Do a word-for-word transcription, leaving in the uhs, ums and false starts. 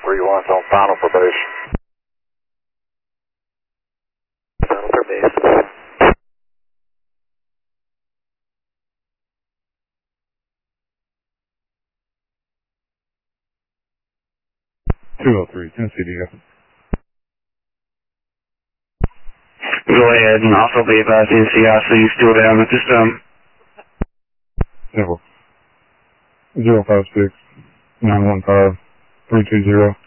three one's on final for base. Final for base. two oh three, Tennessee D F. Go ahead and also be advised N C I C is still down at this time. Several. zero five six nine one five three two zero.